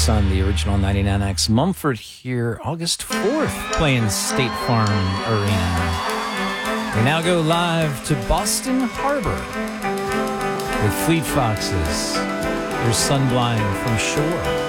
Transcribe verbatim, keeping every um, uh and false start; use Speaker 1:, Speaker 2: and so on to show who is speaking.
Speaker 1: Sun, the original ninety-nine X. Mumford here, August fourth, playing State Farm Arena. We now go live to Boston Harbor with Fleet Foxes. There's Sunblind from Shore.